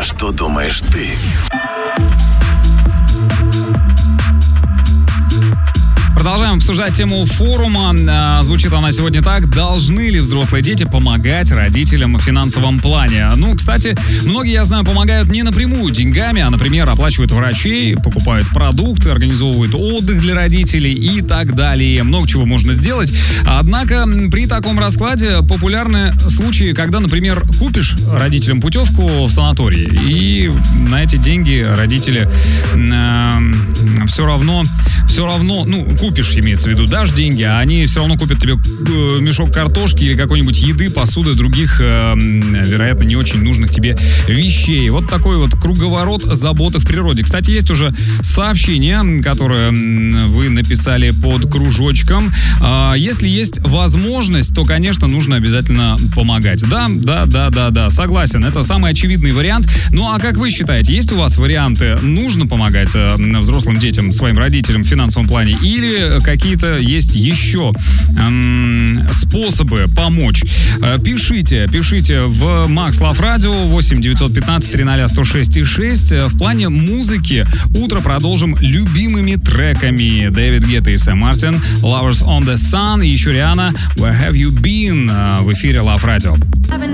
что думаешь ты? Продолжаем обсуждать тему форума. Звучит она сегодня так: должны ли взрослые дети помогать родителям в финансовом плане? Ну, кстати, многие, я знаю, помогают не напрямую деньгами, а, например, оплачивают врачей, покупают продукты, организовывают отдых для родителей и так далее. Много чего можно сделать. Однако при таком раскладе популярны случаи, когда, например, купишь родителям путевку в санаторий, и на эти деньги родители все равно, купишь, имеется в виду, дашь деньги, а они все равно купят тебе мешок картошки или какой-нибудь еды, посуды, других, вероятно, не очень нужных тебе вещей. Вот такой вот круговорот заботы в природе. Кстати, есть уже сообщение, которое вы написали под кружочком. Если есть возможность, то, конечно, нужно обязательно помогать. Да, согласен. Это самый очевидный вариант. Ну, а как вы считаете, есть у вас варианты, нужно помогать взрослым детям, своим родителям в финансовом плане, или какие-то есть еще способы помочь? Пишите в Max Love Radio 8 915 300 106 6. В плане музыки утро продолжим любимыми треками. Дэвид Гетта и Сэм Мартин, Lovers on the Sun, и еще Риhanna, Where Have You Been в эфире Love Radio.